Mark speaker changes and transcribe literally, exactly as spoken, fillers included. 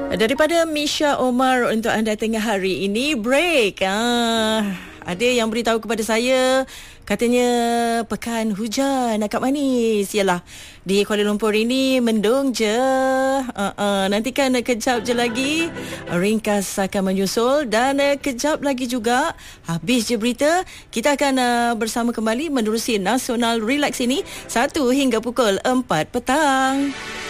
Speaker 1: Daripada Misha Omar untuk anda tengah hari ini break. Ah, ada yang beritahu kepada saya katanya pekan hujan akak manis. Yalah, di Kuala Lumpur ini mendung je. Uh, uh, nantikan kejap je lagi ringkas akan menyusul dan uh, kejap lagi juga habis je berita kita akan uh, bersama kembali menerusi Nasional Relax ini satu hingga pukul empat petang.